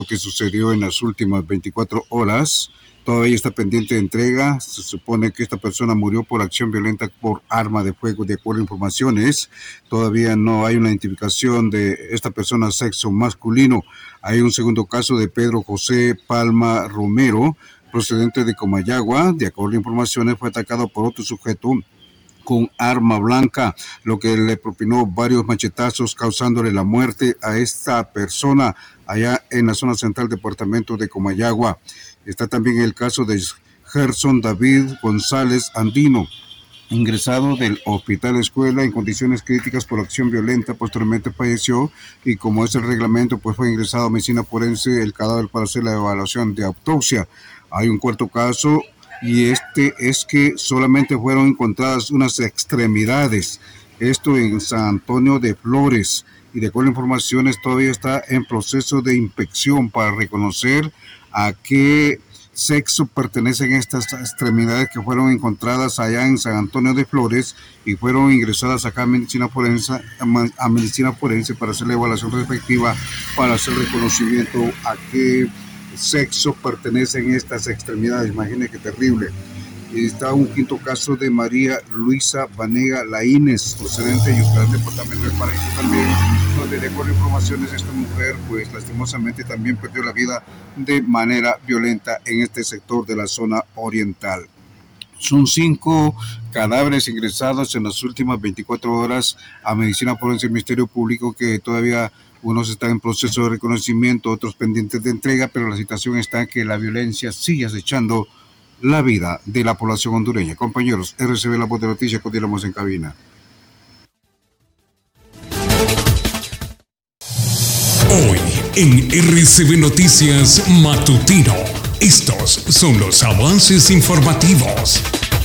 que sucedió en las últimas 24 horas. Todavía está pendiente de entrega. Se supone que esta persona murió por acción violenta por arma de fuego. De acuerdo a informaciones, todavía no hay una identificación de esta persona sexo masculino. Hay un segundo caso de Pedro José Palma Romero, procedente de Comayagua. De acuerdo a informaciones, fue atacado por otro sujeto con arma blanca, lo que le propinó varios machetazos, causándole la muerte a esta persona allá en la zona central del departamento de Comayagua. Está también el caso de Gerson David González Andino, ingresado del Hospital Escuela en condiciones críticas por acción violenta. Posteriormente falleció y, como es el reglamento, pues fue ingresado a medicina forense el cadáver para hacer la evaluación de autopsia. Hay un cuarto caso, y este es que solamente fueron encontradas unas extremidades, esto en San Antonio de Flores, y de acuerdo a informaciones todavía está en proceso de inspección para reconocer a qué sexo pertenecen estas extremidades que fueron encontradas allá en San Antonio de Flores y fueron ingresadas acá a medicina forense para hacer la evaluación respectiva, para hacer reconocimiento a qué sexo pertenecen estas extremidades. Imagínense qué terrible. Está un quinto caso de María Luisa Vanega Laínez, procedente de Yucatán, departamento del Paraíso también, donde de acuerdo a informaciones esta mujer pues lastimosamente también perdió la vida de manera violenta en este sector de la zona oriental. Son 5 cadáveres ingresados en las últimas 24 horas a medicina forense del Ministerio Público, que todavía unos están en proceso de reconocimiento, otros pendientes de entrega, pero la situación está en que la violencia sigue acechando la vida de la población hondureña. Compañeros, RCB La Voz de Noticias, continuamos en cabina. Hoy en RCB Noticias Matutino, estos son los avances informativos.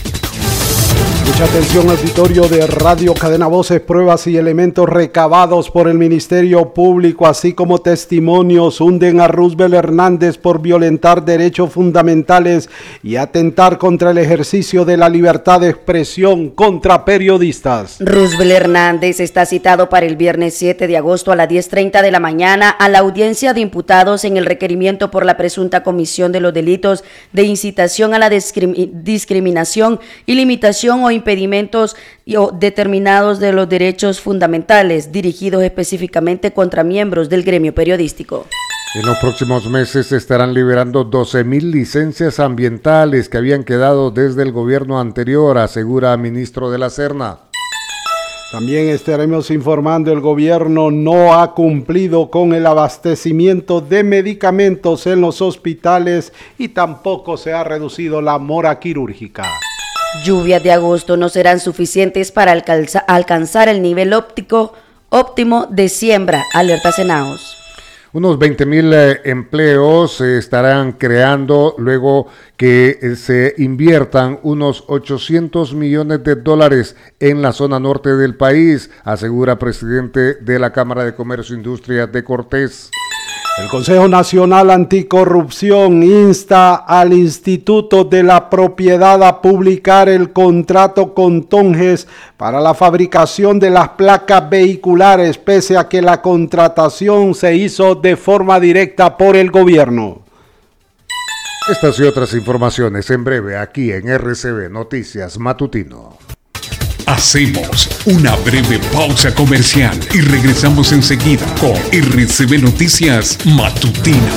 Mucha atención, auditorio de Radio Cadena Voces. Pruebas y elementos recabados por el Ministerio Público, así como testimonios, hunden a Roosevelt Hernández por violentar derechos fundamentales y atentar contra el ejercicio de la libertad de expresión contra periodistas. Roosevelt Hernández está citado para el viernes 7 de agosto a las 10:30 de la mañana a la audiencia de imputados en el requerimiento por la presunta comisión de los delitos de incitación a la discriminación y limitación o impedimentos determinados de los derechos fundamentales, dirigidos específicamente contra miembros del gremio periodístico. En los próximos meses se estarán liberando 12,000 licencias ambientales que habían quedado desde el gobierno anterior, asegura el ministro de la Serna. También estaremos informando, el gobierno no ha cumplido con el abastecimiento de medicamentos en los hospitales y tampoco se ha reducido la mora quirúrgica. Lluvias de agosto no serán suficientes para alcanzar el nivel óptimo de siembra, alerta Senaos. Unos 20,000 empleos se estarán creando luego que se inviertan unos 800 millones de dólares en la zona norte del país, asegura presidente de la Cámara de Comercio e Industria de Cortés. El Consejo Nacional Anticorrupción insta al Instituto de la Propiedad a publicar el contrato con Tonges para la fabricación de las placas vehiculares, pese a que la contratación se hizo de forma directa por el gobierno. Estas y otras informaciones en breve aquí en RCB Noticias Matutino. Hacemos una breve pausa comercial y regresamos enseguida con RCB Noticias Matutino.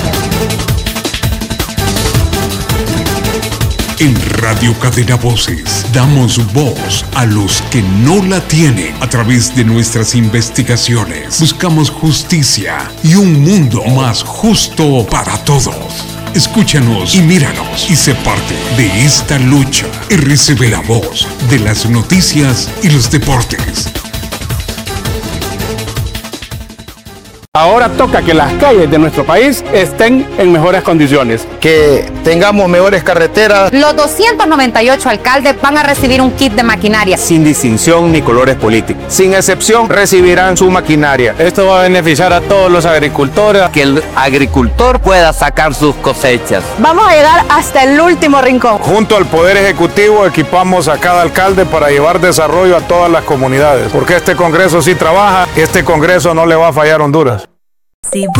En Radio Cadena Voces damos voz a los que no la tienen. A través de nuestras investigaciones buscamos justicia y un mundo más justo para todos. Escúchanos y míranos y sé parte de esta lucha. RCB, la voz de las noticias y los deportes. Ahora toca que las calles de nuestro país estén en mejores condiciones. Que tengamos mejores carreteras. Los 298 alcaldes van a recibir un kit de maquinaria. Sin distinción ni colores políticos. Sin excepción recibirán su maquinaria. Esto va a beneficiar a todos los agricultores. Que el agricultor pueda sacar sus cosechas. Vamos a llegar hasta el último rincón. Junto al Poder Ejecutivo equipamos a cada alcalde para llevar desarrollo a todas las comunidades. Porque este Congreso sí trabaja, este Congreso no le va a fallar a Honduras.